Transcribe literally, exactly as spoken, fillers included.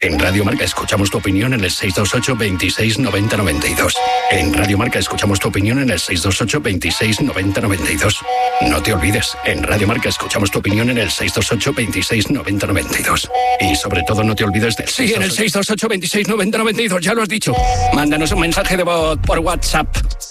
En Radio Marca escuchamos tu opinión en el seis dos ocho, veintiséis, noventa, noventa y dos. En Radio Marca escuchamos tu opinión en el seis dos ocho, veintiséis, noventa, noventa y dos. No te olvides, en Radio Marca escuchamos tu opinión en el seis dos ocho, veintiséis, noventa, noventa y dos. Y sobre todo no te olvides del Sí, en el seis dos ocho, veintiséis, noventa, noventa y dos, ya lo has dicho. Mándanos un mensaje de voz por WhatsApp.